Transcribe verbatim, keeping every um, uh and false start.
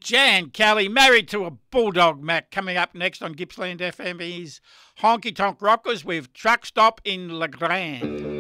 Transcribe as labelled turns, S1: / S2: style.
S1: Jan Kelly, married to a bulldog, Mac. Coming up next on Gippsland F M is Honky Tonk Rockers with Truck Stop in La Grande.